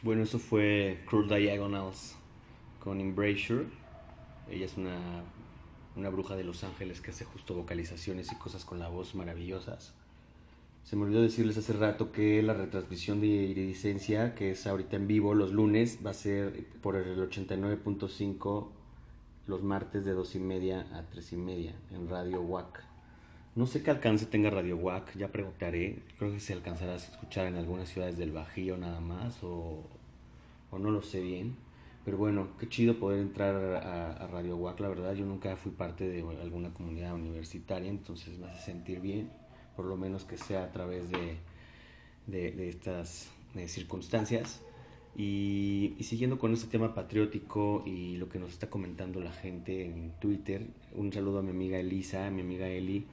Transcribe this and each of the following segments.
Bueno, eso fue Cruel Diagonals con Embrasure. Ella es una bruja de Los Ángeles que hace justo vocalizaciones y cosas con la voz maravillosas. Se me olvidó decirles hace rato que la retransmisión de Iridescencia, que es ahorita en vivo los lunes, va a ser por el 89.5 los martes de 2:30 a 3:30 en Radio WAC. No sé qué alcance tenga Radio WAC, ya preguntaré. Creo que se alcanzará a escuchar en algunas ciudades del Bajío nada más, o no lo sé bien. Pero bueno, qué chido poder entrar a Radio WAC, la verdad. Yo nunca fui parte de alguna comunidad universitaria, entonces me hace sentir bien, por lo menos que sea a través de estas circunstancias. Y siguiendo con este tema patriótico y lo que nos está comentando la gente en Twitter, un saludo a mi amiga Elisa, a mi amiga Eli,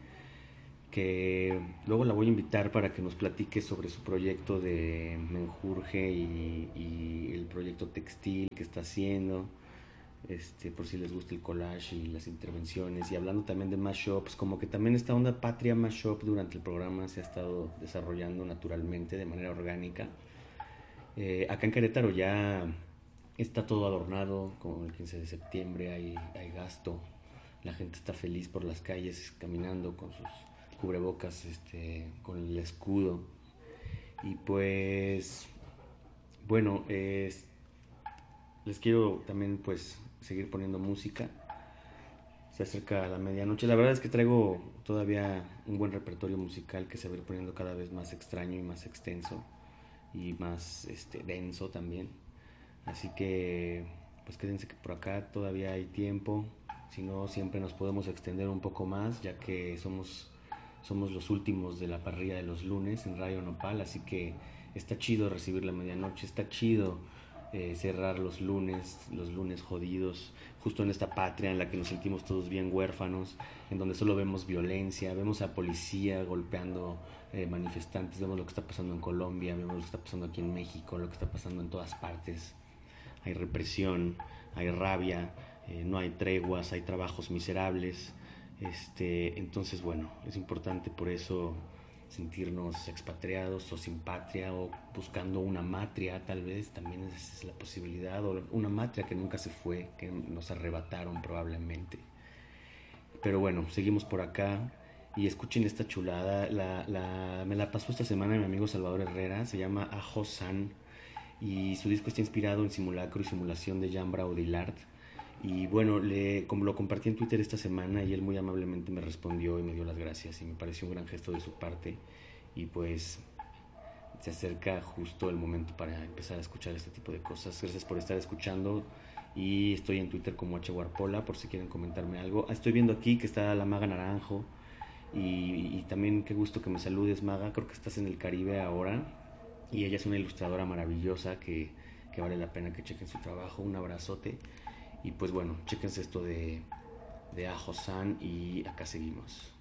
que luego la voy a invitar para que nos platique sobre su proyecto de menjurje y el proyecto textil que está haciendo, por si les gusta el collage y las intervenciones, y hablando también de mashups, como que también esta onda patria mashup durante el programa se ha estado desarrollando naturalmente, de manera orgánica. Acá en Querétaro ya está todo adornado, con el 15 de septiembre hay gasto, la gente está feliz por las calles caminando con sus cubrebocas, con el escudo. Y pues bueno, les quiero también pues seguir poniendo música. Se acerca la medianoche. La verdad es que traigo todavía un buen repertorio musical que se va a ir poniendo cada vez más extraño y más extenso y más denso también. Así que pues quédense que por acá todavía hay tiempo. Si no, siempre nos podemos extender un poco más, ya que somos los últimos de la parrilla de los lunes en Radio Nopal, así que está chido recibir la medianoche, está chido cerrar los lunes jodidos, justo en esta patria en la que nos sentimos todos bien huérfanos, en donde solo vemos violencia, vemos a policía golpeando manifestantes, vemos lo que está pasando en Colombia, vemos lo que está pasando aquí en México, lo que está pasando en todas partes. Hay represión, hay rabia, no hay treguas, hay trabajos miserables. Entonces, bueno, es importante por eso sentirnos expatriados o sin patria o buscando una matria, tal vez también es la posibilidad, o una matria que nunca se fue, que nos arrebataron probablemente. Pero bueno, seguimos por acá y escuchen esta chulada. Me la pasó esta semana mi amigo Salvador Herrera, se llama Ajo San y su disco está inspirado en simulacro y simulación de Jean Baudrillard. Y bueno, como lo compartí en Twitter esta semana y él muy amablemente me respondió y me dio las gracias y me pareció un gran gesto de su parte. Y pues se acerca justo el momento para empezar a escuchar este tipo de cosas. Gracias por estar escuchando y estoy en Twitter como hwarpola por si quieren comentarme algo. Estoy viendo aquí que está la Maga Naranjo y también qué gusto que me saludes, Maga. Creo que estás en el Caribe ahora y ella es una ilustradora maravillosa que vale la pena que chequen su trabajo. Un abrazote. Y pues bueno, chéquense esto de Ajo San y acá seguimos.